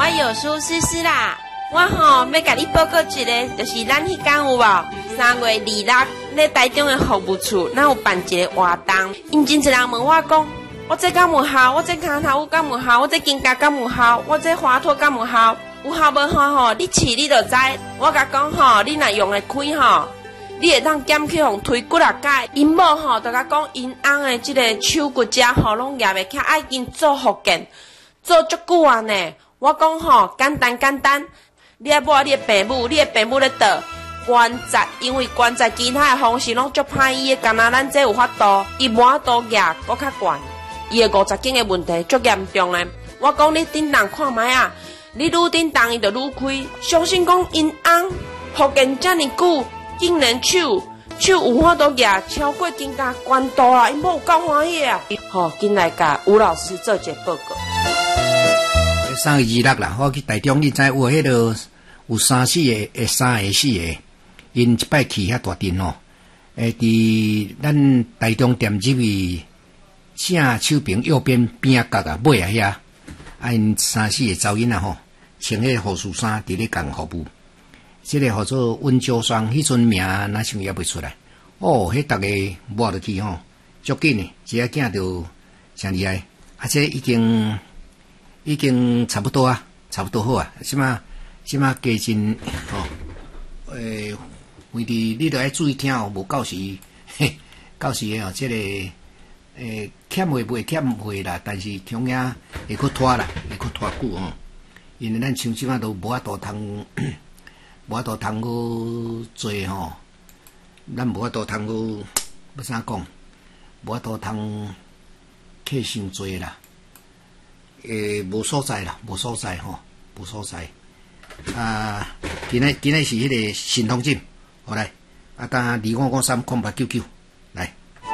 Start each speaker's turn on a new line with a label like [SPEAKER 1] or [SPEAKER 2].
[SPEAKER 1] 有书诗诗啦！我要甲你报告一个，就是咱迄天有无？3月26日，咧台中的服务处，咱有办一个活动。因真侪人问我讲，我这敢有效？我这骹头有敢有效？我这金甲敢有效？我这花托敢有效？有效无效吼？你试你就知。我甲讲吼，你若用会开吼，你会当减去互推骨力解。因某吼，就甲讲因翁的即个手骨遮吼，拢夹袂起，爱紧做复健，做足久啊呢。我讲吼，简单简单，你爱抹你的爸母，你的爸母咧倒关节，因为关节其他的方式拢足歹医的，干那咱这有法度，伊无法度夹搁较悬，伊的50斤的问题足严重的。我讲你叮当看卖啊，你愈叮当伊就愈开，相信讲因翁复健遮尔久，竟然手有法度夹超过更加关度啦，因某有够欢喜啊！吼，紧来甲吴老师做一个报告。
[SPEAKER 2] 3月26啦，我去台中，你知有迄个有3、4个，3个、4个，因一摆去遐大阵吼。伫咱台中店入去正手边右边边角啊尾啊遐，因3、4个查某囡仔吼，穿迄护士衫伫咧共服务。即个号做温椒霜，迄阵名哪想也袂出来。哦，迄逐个摸落去吼，足紧诶，一个囝就诚厉害，这已经差不多啊，差不多好啊。即马加真吼，为伫你著爱注意听哦，无到时到时吼，即个欠会袂欠会啦，但是同样会去拖啦，会去拖久哦。因为咱像即马都无法度通，无法度通去做吼，咱无法度通去要怎讲，无法度通客伤多啦。无所在啦，无所在吼，无所在。今日是迄个新通证，好来，等25530899。